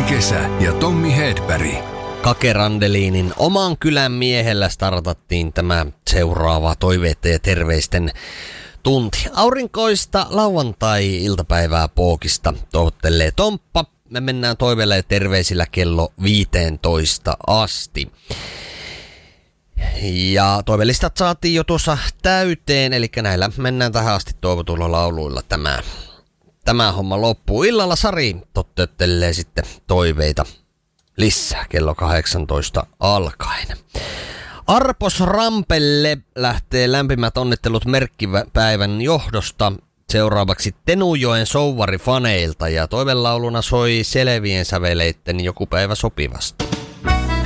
Martin Kesä ja Tommi Hedberg. Kake Randeliinin oman kylän miehellä startattiin tämä seuraava toiveiden ja terveisten tunti. Aurinkoista lauantai-iltapäivää Pookista toivottelee Tomppa. Me mennään toiveilla ja terveisillä kello 15 asti. Ja toivelistat saatiin jo tuossa täyteen, eli näillä mennään tähän asti toivotulla lauluilla tämä homma loppuu. Illalla Sari totteuttelee sitten toiveita lisää kello 18 alkaen. Arpos Rampelle lähtee lämpimät onnittelut merkkipäivän johdosta. Seuraavaksi Tenujoen souvarifaneilta ja toivelauluna soi Selvien säveleitten Joku päivä sopivasti.